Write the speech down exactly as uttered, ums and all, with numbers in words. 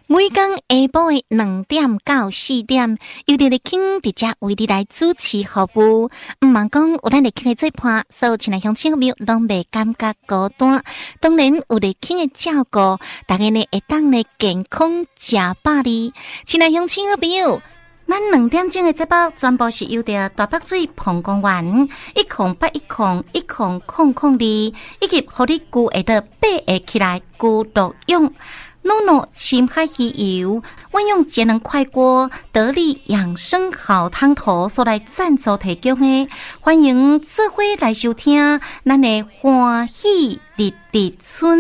每天下晡的两点到四点，由伫咧庆伫遮为你来主持服务。毋茫讲有咱咧庆的做伴，所有亲爱乡亲朋友拢袂感觉孤单。当然有咧庆的照顾，大家呢会当咧健康食饱哩。亲爱乡亲朋友，咱两点钟的节目全部是由着大北水澎公园一空八一空一空空空二，以及互你久会到八会起来久乐用。诺诺深海鱼油，运用节能快锅得力养生好汤头所来赞助提供的，欢迎做伙来收听咱的欢喜日日春。